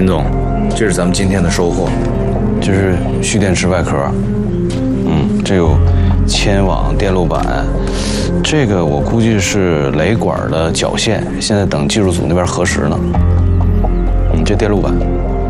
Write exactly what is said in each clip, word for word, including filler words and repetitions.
秦总，这是咱们今天的收获，这是蓄电池外壳，嗯，这有铅网、电路板，这个我估计是雷管的绞线，现在等技术组那边核实呢。嗯，这电路板。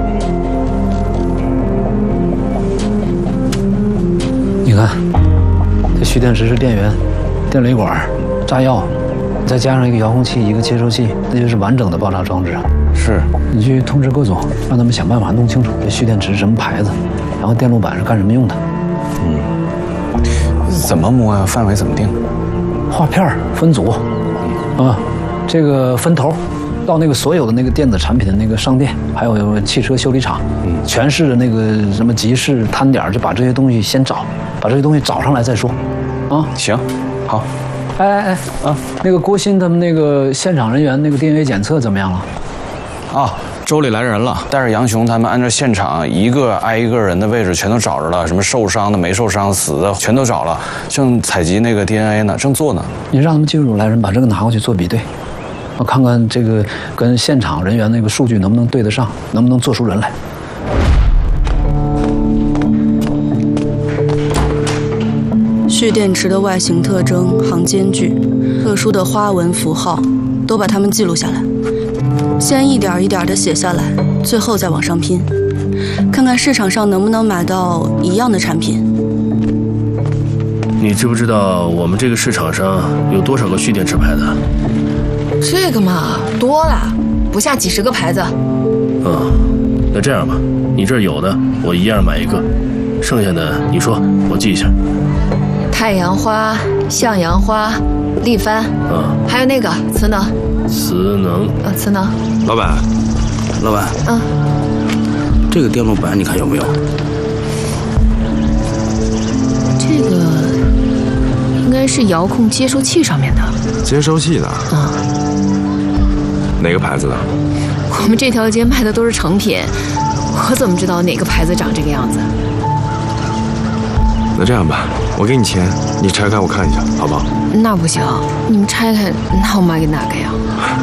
你看，这蓄电池是电源、电雷管、炸药，再加上一个遥控器、一个接收器，那就是完整的爆炸装置。 是， 你去通知各组，让他们想办法弄清楚这蓄电池是什么牌子，然后电路板是干什么用的。 嗯，怎么摸呀？范围怎么定？ 划片儿分组，啊，这个分头。到那个所有的那个电子产品的那个商店，还有汽车修理厂，嗯，全市的那个什么集市摊点，就把这些东西先找，把这些东西找上来再说，啊， 行，好。 哎哎哎，啊，那个郭鑫他们那个现场人员那个 D N A 检测怎么样了？ 啊，周里来人了，带着杨雄他们按照现场一个挨一个人的位置全都找着了，什么受伤的、没受伤、死的全都找了，正采集那个 D N A 呢，正做呢。 你让他们技术组来人把这个拿过去做比对。我看看这个跟现场人员那个数据能不能对得上，能不能做出人来。 蓄电池的外形特征、行间距、特殊的花纹符号，都把它们记录下来，先一点一点地写下来，最后再往上拼，看看市场上能不能买到一样的产品。 你知不知道我们这个市场上有多少个蓄电池牌子？ 这个嘛，多了，不下几十个牌子。 嗯，那这样吧，你这儿有的，我一样买一个，剩下的你说，我记一下。 太阳花、向阳花、力帆， 嗯， 还有那个磁能。 磁能， 呃，磁能。 老板，老板， 嗯， 这个电路板你看有没有？ 这个应该是遥控接收器上面的。 接收器的？ 啊。 哪个牌子的？ 我们这条街卖的都是成品，我怎么知道哪个牌子长这个样子？ 那这样吧，我给你钱，你拆开我看一下，好不好？ 那不行，你们拆开，那我买给哪个呀？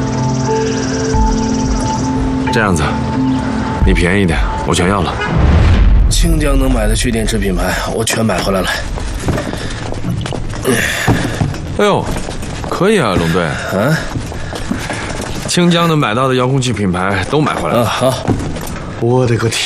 这样子，你便宜点，我全要了。 清江能买的蓄电池品牌，我全买回来了。 哎呦，可以啊，龙队。 啊？ 清江能买到的遥控器品牌都买回来了。 啊，好。 我的个天！